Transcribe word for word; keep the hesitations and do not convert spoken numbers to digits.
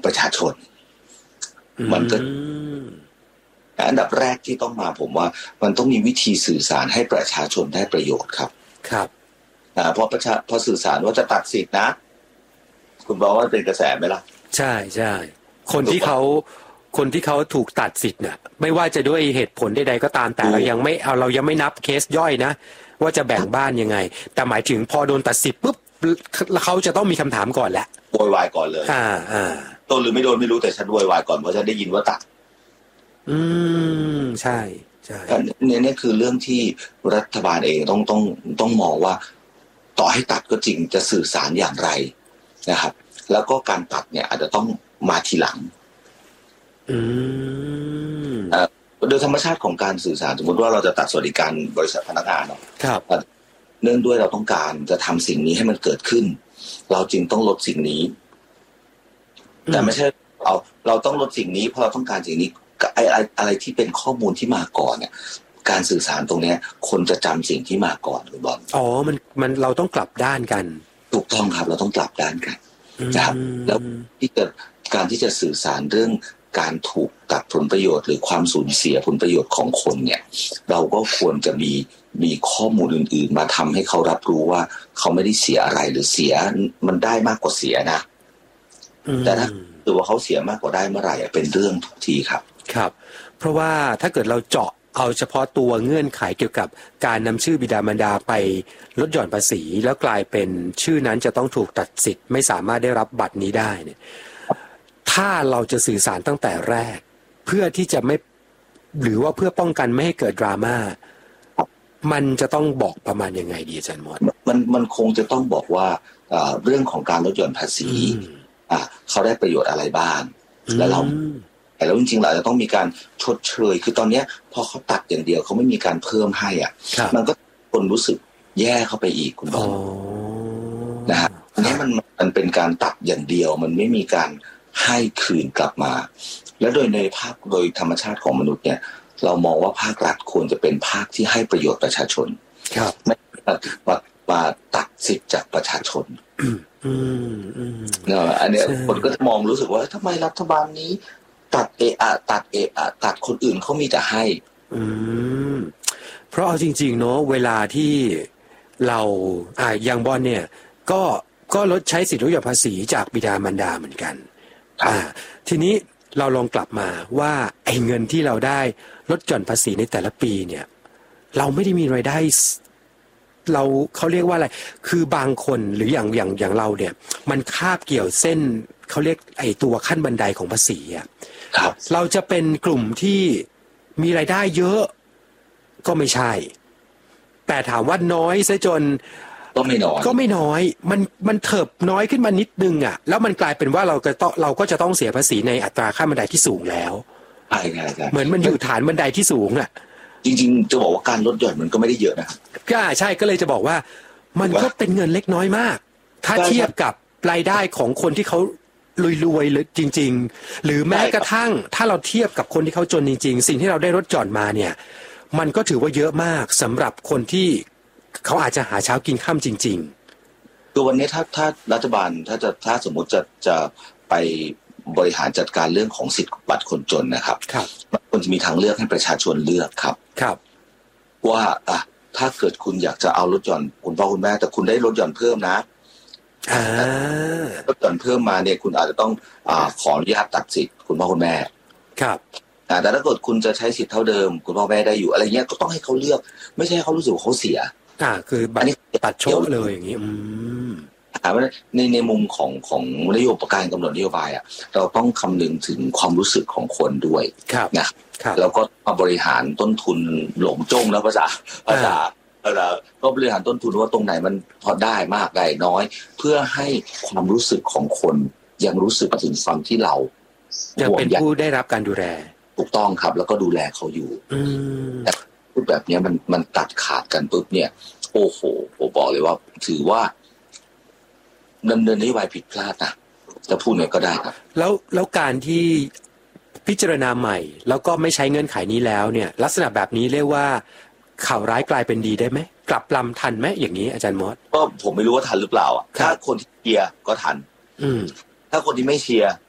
ประชาชนมันก็อันดับแรกที่ต้องมาผมว่ามันต้องมีวิธีสื่อสารให้ประชาชนได้ประโยชน์ครับครับอ่าพอประชาพอสื่อสารว่าจะตัดสิทธินะคุณบอกว่าเป็นกระแสไหมล่ะใช่ใช่คนที่เขาคนที่เขาถูกตัดสิทธิ์เนี่ยไม่ว่าจะด้วยเหตุผลใดๆก็ตามแต่เรายังไม่เอาเรายังไม่นับเคสย่อยนะว่าจะแบ่งบ้านยังไงแต่หมายถึงพอโดนตัดสิทธิ์ปุ๊บเขาจะต้องมีคำถามก่อนแหละโวยวายก่อนเลยอ่าอ่าโดนหรือไม่โดนไม่รู้แต่ฉันโวยวายก่อนเพราะฉันได้ยินว่าตัดอืมใช่ใช่เนี่ยนี่คือเรื่องที่รัฐบาลเองต้องต้องต้องมองว่าต่อให้ตัดก็จริงจะสื่อสารอย่างไรนะครับแล้วก็การตัดเนี่ยอาจจะต้องมาทีหลังอืมโดยธรรมชาติของการสื่อสารสมมติว่าเราจะตัดสวัสดิการบริษัทพนักงานเนาะครับเนื่องด้วยเราต้องการจะทำสิ่งนี้ให้มันเกิดขึ้นเราจึงต้องลดสิ่งนี้แต่ไม่ใช่เราเราต้องลดสิ่งนี้เพราะเราต้องการสิ่งนี้อะไรอะไรที่เป็นข้อมูลที่มาก่อนเนี่ยการสื่อสารตรงนี้คนจะจำสิ่งที่มาก่อนคุณบอลอ๋อมันมันเราต้องกลับด้านกันถูกต้องครับเราต้องกลับด้านกันนะครับแล้วที่เกิดการที่จะสื่อสารเรื่องการถูกตัดผลประโยชน์หรือความสูญเสียผลประโยชน์ของคนเนี่ยเราก็ควรจะมีมีข้อมูลอื่นๆมาทำให้เขารับรู้ว่าเขาไม่ได้เสียอะไรหรือเสียมันได้มากกว่าเสียนะแต่ถ้าถือว่าเขาเสียมากกว่าได้เมื่อไหร่เป็นเรื่องทุกทีครับครับเพราะว่าถ้าเกิดเราเจาะเอาเฉพาะตัวเงื่อนไขเกี่ยวกับการนำชื่อบิดามารดาไปลดหย่อนภาษีแล้วกลายเป็นชื่อนั้นจะต้องถูกตัดสิทธิ์ไม่สามารถได้รับบัตรนี้ได้เนี่ยถ้าเราจะสื่อสารตั้งแต่แรกเพื่อที่จะไม่หรือว่าเพื่อป้องกันไม่ให้เกิดดราม่ามันจะต้องบอกประมาณยังไงดีอาจารย์มดมันมันคงจะต้องบอกว่าเรื่องของการลดหย่อนภาษีอ่าเขาได้ประโยชน์อะไรบ้างแล้วเราแต่แล้วจริงๆเราจะต้องมีการชดเชยคือตอนนี้พอเขาตัดอย่างเดียวเขาไม่มีการเพิ่มให้อ่ะมันก็คนรู้สึกแย่เข้าไปอีกคุณบอลนะฮะอันนี้มันมันเป็นการตัดอย่างเดียวมันไม่มีการให้คืนกลับมาและโดยในภาคโดยธรรมชาติของมนุษย์เนี่ยเรามองว่าภาครัฐควรจะเป็นภาคที่ให้ประโยชน์ประชาชนไม่มามาตัดสิทธิ์จากประชาชนเนอะอันนี้คนก็จะมองรู้สึกว่าทำไมรัฐบาลนี้ตัดเอะอะตัดเอะอะตัดคนอื่นเขามีแต่ให้อืมเพราะเอาจริงๆเนาะเวลาที่เราอ่าอย่างบอลเนี่ยก็ก็ลดใช้สิทธิลดหย่อนภาษีจากบิดามารดาเหมือนกันอ่าทีนี้เราลองกลับมาว่าไอ้เงินที่เราได้ลดหย่อนภาษีในแต่ละปีเนี่ยเราไม่ได้มีรายได้เราเขาเรียกว่าอะไรคือบางคนหรืออย่างอย่างอย่างเราเนี่ยมันคาบเกี่ยวเส้นเขาเรียกไอ้ตัวขั้นบันไดของภาษีอ่ะเราจะเป็นกลุ่มที่มีรายได้เยอะก็ไม่ใช่แต่ถามว่าน้อยซะจนก็ไม่น้อยก็ไม่น้อยมันมันเถิบน้อยขึ้นมานิดนึงอ่ะแล้วมันกลายเป็นว่าเราก็ต้องเราก็จะต้องเสียภาษีในอัตราขั้นบันไดที่สูงแล้วใช่ใช่ใช่เหมือนมันอยู่ฐานบันไดที่สูงอ่ะจริงๆจะบอกว่าการลดหย่อนมันก็ไม่ได้เยอะนะก็ใช่ก็เลยจะบอกว่ามันก็เป็นเงินเล็กน้อยมากถ้าเทียบกับรายได้ของคนที่เขารวยๆเลยจริงๆหรือแม้กระทั่งถ้าเราเทียบกับคนที่เขาจนจริงๆสิ่งที่เราได้ลดหย่อนมาเนี่ยมันก็ถือว่าเยอะมากสำหรับคนที่เขาอาจจะหาเช้ากินค่ำจริงๆคือวันนี้ถ้าถ้ารัฐบาลถ้าจะถ้าสมมุติจะจะไปบริหารจัดการเรื่องของสิทธิบัตรคนจนนะครับครับมันจะมีทางเลือกให้ประชาชนเลือกครับครับว่าอ่ะถ้าเกิดคุณอยากจะเอาลดหย่อนคุณพ่อคุณแม่แต่คุณได้ลดหย่อนเพิ่มนะลดหย่อนเพิ่มมาเนี่ยคุณอาจจะต้องอ่าขออนุญาตตัดสิทธิ์คุณพ่อคุณแม่ครับแต่ถ้าเกิดคุณจะใช้สิทธิ์เท่าเดิมคุณพ่อแม่ได้อยู่อะไรเงี้ยก็ต้องให้เขาเลือกไม่ใช่เขารู้สึกว่าเขาเสียอ่าคืออันนี้ตัดโชว์เลยอย่างนี้อืมถามว่าในในมุมของของนโยบายการกำหนดนโยบายอ่ะเราต้องคำนึงถึงความรู้สึกของคนด้วยนะแล้วก็มาบริหารต้นทุนหลงจงแล้วภาษาภาษาแล้วก็บริหารต้นทุนว่าตรงไหนมันพอได้มากได้น้อยเพื่อให้ความรู้สึกของคนยังรู้สึกถึงความที่เรายังเป็นผู้ได้รับการดูแลถูกต้องครับแล้วก็ดูแลเขาอยู่แต่พูดแบบนี้มันมันตัดขาดกันปุ๊บเนี่ยโอ้โหผมบอกเลยว่าถือว่าดำเนินนโยบายผิดพลาดนะจะพูดไงก็ได้ครับแล้วแล้วการที่พิจารณาใหม่แล้วก็ไม่ใช้เงื่อนไขนี้แล้วเนี่ยลักษณะแบบนี้เรียกว่าข่าวร้ายกลายเป็นดีได้ไหมกลับลำทันไหมอย่างนี้อาจารย์มอสก็ผมไม่รู้ว่าทันหรือเปล่าถ้าคนที่เชียร์ก็ทันถ้าคนที่ไม่เชียร์